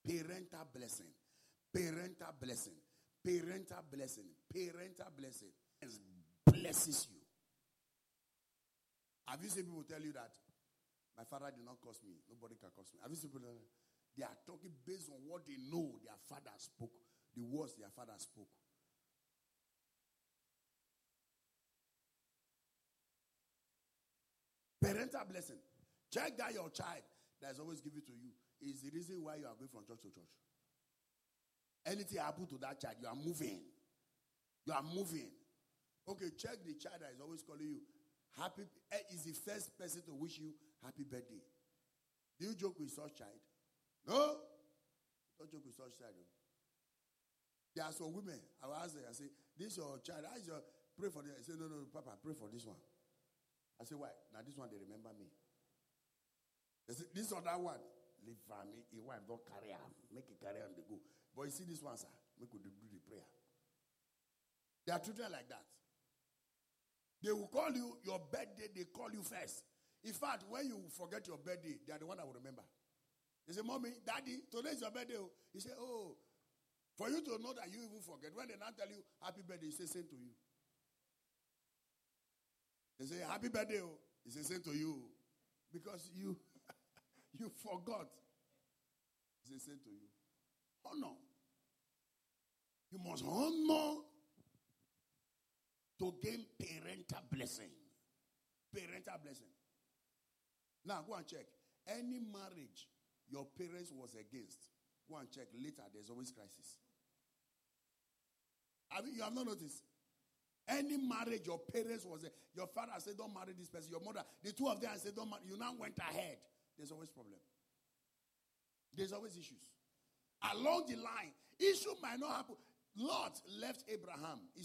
Parental blessing. Parental blessing. Parental blessing. Parental blessing. It blesses you. Have you seen people tell you that my father did not curse me? Nobody can curse me. Have you seen people that they are talking based on what they know their father spoke, the words their father spoke. Parental blessing. Check that your child that is always given to you is the reason why you are going from church to church. Anything happen to that child, you are moving. You are moving. Okay, check the child that is always calling you happy. Is the first person to wish you happy birthday. Do you joke with such child? No? Don't joke with such child. There are some women, I will ask them, I say, this is your child. I just pray for them. I say, no, Papa, pray for this one. I say, why? Now this one, they remember me. They say, this or that one, leave me. Your wife don't carry on. Make it carry on the go. But you see this one, sir, make we do the prayer. There are children like that. They will call you your birthday, they call you first. In fact, when you forget your birthday, they are the one that will remember. They say, Mommy, Daddy, today is your birthday. He say, oh, for you to know that you even forget. When they now tell you happy birthday, he say, same to you. They say, happy birthday. He say, same to you. Because you forgot. He say, same to you. Honor. You must honor to gain parental blessing. Parental blessing. Now, go and check. Any marriage your parents was against, go and check. Later, there's always crisis. You have not noticed? Any marriage your parents was your father said, don't marry this person. Your mother, the two of them said, don't marry. You now went ahead. There's always problem. There's always issues. Along the line, issue might not happen. Lot left Abraham.